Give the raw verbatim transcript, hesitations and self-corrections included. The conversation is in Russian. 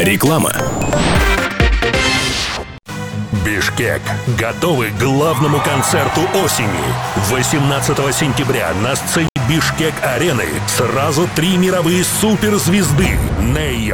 Реклама. Бишкек готовы к главному концерту осени. восемнадцатого сентября на сцене Бишкек-арены сразу три мировые суперзвезды: Нейо,